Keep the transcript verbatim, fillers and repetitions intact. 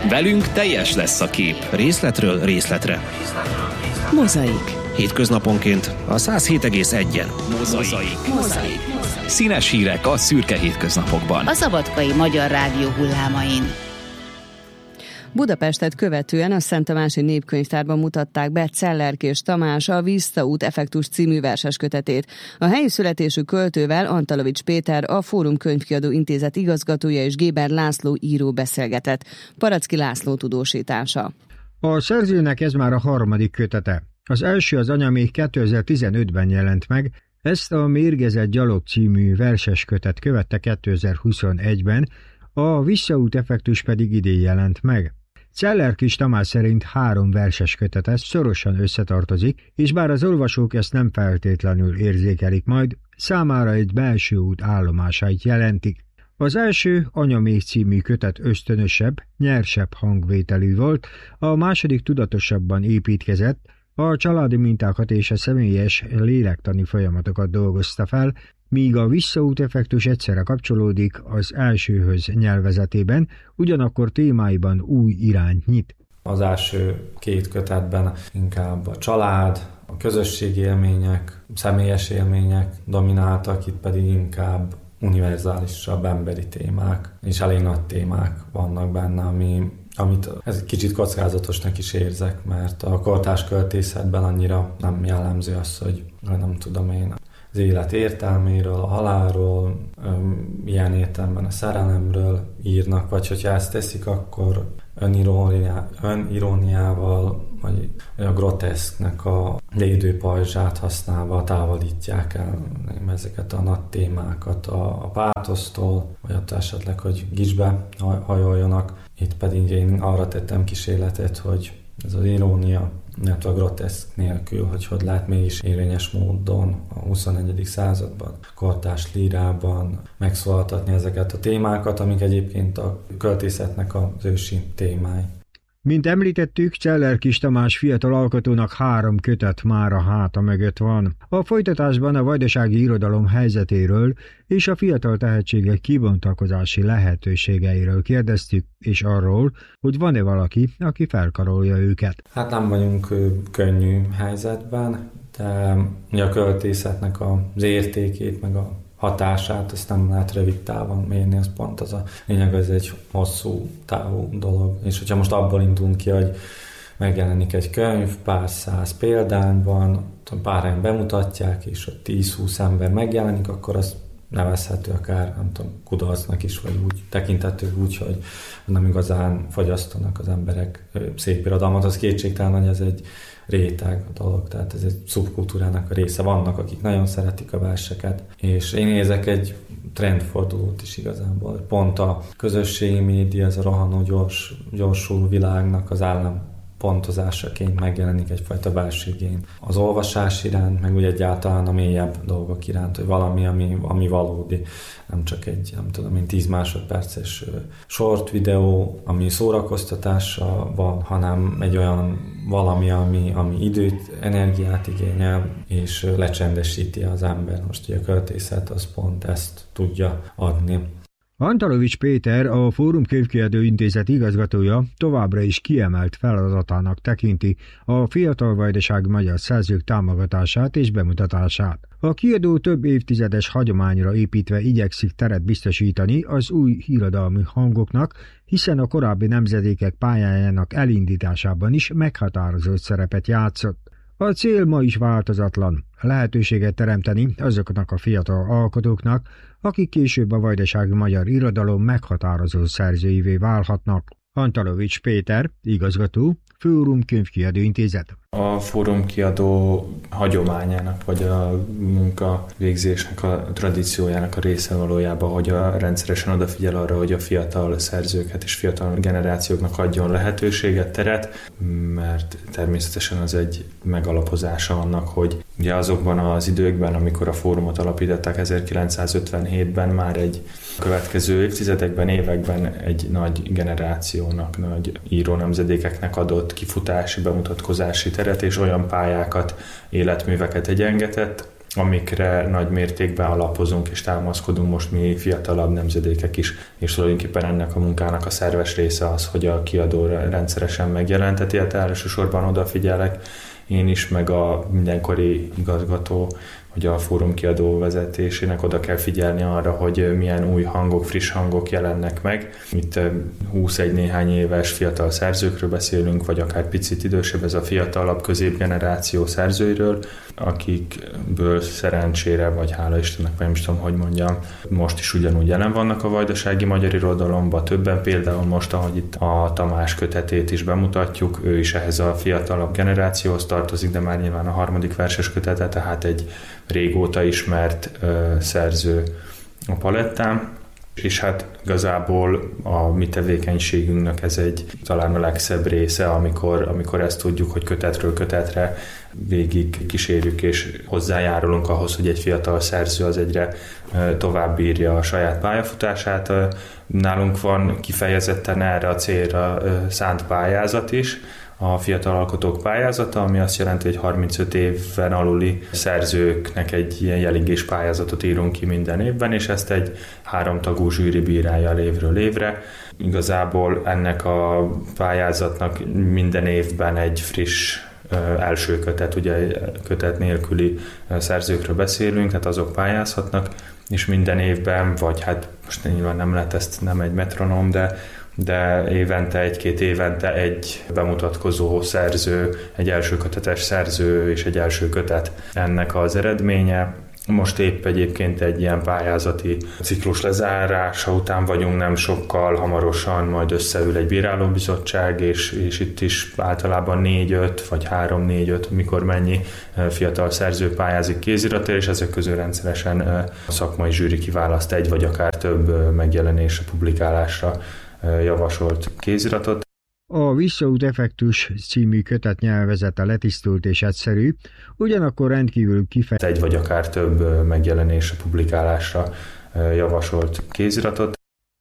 Velünk teljes lesz a kép. Részletről részletre. Mozaik. Hétköznaponként a száz hét egész egyen. Mozaik. Mozaik. Színes hírek a szürke hétköznapokban. A Szabadkai Magyar Rádió hullámain. Budapestet követően a Szent Tamási Népkönyvtárban mutatták be Cellerkés Tamás a Visszaút effektus című verseskötetét. A helyi születésű költővel Antalovics Péter, a Fórum Könyvkiadó Intézet igazgatója és Géber László író beszélgetett. Paracki László tudósítása. A szerzőnek ez már a harmadik kötete. Az első az anya még kétezer-tizenötben jelent meg, ezt a Mérgezett gyalog című verseskötet követte kétezer-huszonegyben, a Visszaút effektus pedig idén jelent meg. Cellerkés Tamás szerint három verses kötete szorosan összetartozik, és bár az olvasók ezt nem feltétlenül érzékelik majd, számára egy belső út állomásait jelentik. Az első Anya még című kötet ösztönösebb, nyersebb hangvételű volt, a második tudatosabban építkezett, a családi mintákat és a személyes lélektani folyamatokat dolgozta fel, míg a Visszaút effektus egyszerre kapcsolódik az elsőhöz nyelvezetében, ugyanakkor témáiban új irányt nyit. Az első két kötetben inkább a család, a közösségi élmények, személyes élmények domináltak, itt pedig inkább univerzálisabb emberi témák, és elég nagy témák vannak benne, ami, amit ez egy kicsit kockázatosnak is érzek, mert a kortárs költészetben annyira nem jellemző az, hogy nem tudom én, az élet értelméről, a halálról, ilyen értelemben a szerelemről írnak, vagy hogyha ezt teszik, akkor öniróniá, öniróniával, vagy a groteszknek a védőpajzsát használva távolítják el ezeket a nagy témákat a, a pátosztól, vagy attól esetleg, hogy gicsbe hajoljanak. Itt pedig én arra tettem kísérletet, hogy ez az irónia, illetve a groteszk nélkül, hogy hogy lehet mégis érvényes módon a huszonegyedik században, kortárs lírában megszólaltatni ezeket a témákat, amik egyébként a költészetnek az ősi témái. Mint említettük, Cellerkés Tamás fiatal alkotónak három kötet már a háta mögött van. A folytatásban a vajdasági irodalom helyzetéről és a fiatal tehetségek kibontakozási lehetőségeiről kérdeztük, és arról, hogy van-e valaki, aki felkarolja őket. Hát nem vagyunk könnyű helyzetben, de a költészetnek az értékét, meg a hatását, azt nem lehet rövid távon mérni, az pont az a lényeg, ez egy hosszú távú dolog. És hogyha most abból indulunk ki, hogy megjelenik egy könyv, pár száz példányban, pár helyen bemutatják, és ott tíz-húsz ember megjelenik, akkor az nevezhető akár, nem tudom, kudarcnak is, vagy úgy tekintető úgy, hogy nem igazán fogyasztanak az emberek szép irodalmat. Az kétségtelen, hogy ez egy réteg dolog, tehát ez egy szubkultúrának a része. Vannak, akik nagyon szeretik a verseket, és én érzek egy trendfordulót is igazából. Pont a közösségi média, ez a rohanó gyors, gyorsuló világnak az állam pontozásaként megjelenik egyfajta versigény. Az olvasás iránt, meg úgy egyáltalán a mélyebb dolgok iránt, hogy valami, ami, ami valódi, nem csak egy, nem tudom én, tíz másodperces short videó, ami szórakoztatása van, hanem egy olyan valami, ami, ami időt, energiát igényel, és lecsendesíti az ember. Most ugye a költészet az pont ezt tudja adni. Antalovics Péter, a Fórum Könyvkiadó Intézet igazgatója továbbra is kiemelt feladatának tekinti a fiatal vajdasági magyar szerzők támogatását és bemutatását. A kiadó több évtizedes hagyományra építve igyekszik teret biztosítani az új irodalmi hangoknak, hiszen a korábbi nemzedékek pályájának elindításában is meghatározott szerepet játszott. A cél ma is változatlan, lehetőséget teremteni azoknak a fiatal alkotóknak, akik később a vajdasági magyar irodalom meghatározó szerzőivé válhatnak. Antalovics Péter, igazgató, Fórum Könyvkiadó Intézet. A Fórum kiadó hagyományának, vagy a munkavégzésnek, a tradíciójának a része valójában, hogy a rendszeresen odafigyel arra, hogy a fiatal szerzőket és fiatal generációknak adjon lehetőséget, teret, mert természetesen az egy megalapozása annak, hogy ugye azokban az időkben, amikor a fórumot alapították ezerkilencszázötvenhétben, már egy következő évtizedekben, években egy nagy generációnak, nagy író nemzedékeknek adott kifutási, bemutatkozási teret és olyan pályákat, életműveket egyengetett, amikre nagy mértékben alapozunk és támaszkodunk most mi fiatalabb nemzedékek is, és tulajdonképpen ennek a munkának a szerves része az, hogy a kiadó rendszeresen megjelenteti, hát elsősorban odafigyelek én is, meg a mindenkori igazgató, hogy a fórum kiadó vezetésének oda kell figyelni arra, hogy milyen új hangok, friss hangok jelennek meg. Itt húsz-egy néhány éves fiatal szerzőkről beszélünk, vagy akár picit idősebb, ez a fiatalabb középgeneráció szerzőiről, akikből szerencsére, vagy hála Istennek, vagy nem is tudom, hogy mondjam, most is ugyanúgy jelen vannak a vajdasági magyar irodalomban, többen, például most, ahogy itt a Tamás kötetét is bemutatjuk, ő is ehhez a fiatalabb generációhoz tartozik, de már nyilván a harmadik verses kötete, tehát egy régóta ismert ö, szerző a palettán, és hát igazából a mi tevékenységünknek ez egy talán a legszebb része, amikor, amikor ezt tudjuk, hogy kötetről kötetre végig kísérjük és hozzájárulunk ahhoz, hogy egy fiatal szerző az egyre tovább bírja a saját pályafutását. Nálunk van kifejezetten erre a célra szánt pályázat is, a fiatal alkotók pályázata, ami azt jelenti, hogy harmincöt éven aluli szerzőknek egy ilyen jelingés pályázatot írunk ki minden évben, és ezt egy háromtagú zsűri bírálja évről évre. Igazából ennek a pályázatnak minden évben egy friss első kötet, ugye kötet nélküli szerzőkről beszélünk, tehát azok pályázhatnak, és minden évben, vagy hát most nyilván nem lett ezt nem egy metronom, de de évente, egy-két évente egy bemutatkozó szerző, egy első kötetes szerző és egy első kötet ennek az eredménye. Most épp egyébként egy ilyen pályázati ciklus lezárása után vagyunk, nem sokkal, hamarosan majd összeül egy bírálóbizottság, és, és itt is általában négy-öt, vagy három-négy-öt, mikor mennyi fiatal szerző pályázik kéziratért, és ezek közül rendszeresen a szakmai zsűri kiválaszt egy, vagy akár több megjelenésre, publikálásra javasolt kéziratot. A Visszaút effektus című kötet nyelvezete letisztult és egyszerű, ugyanakkor rendkívül kifejezett egy vagy akár több megjelenésre, publikálásra javasolt kéziratot.